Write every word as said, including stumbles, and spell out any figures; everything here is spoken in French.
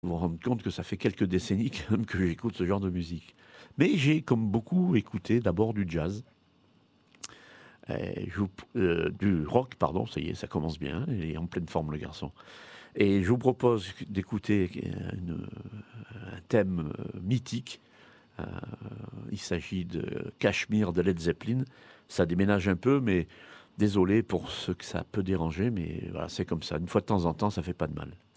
Vous vous rendre compte que ça fait quelques décennies quand même que j'écoute ce genre de musique. Mais j'ai, comme beaucoup, écouté d'abord du jazz, et je vous p heu, du rock pardon, ça y est, ça commence bien, il est en pleine forme le garçon. Et je vous propose d'écouter q une, heu, un thème, heu, mythique. Heu, il s'agit de Kashmir de Led Zeppelin. Ça déménage un peu, mais désolé pour ceux que ça peut déranger, mais voilà, c'est comme ça. Une fois de temps en temps, ça fait pas de mal.